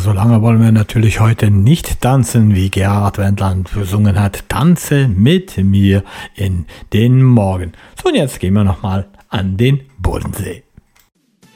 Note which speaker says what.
Speaker 1: solange wollen wir natürlich heute nicht tanzen, wie Gerhard Wendland gesungen hat. Tanze mit mir in den Morgen. So, und jetzt gehen wir nochmal an den Bodensee.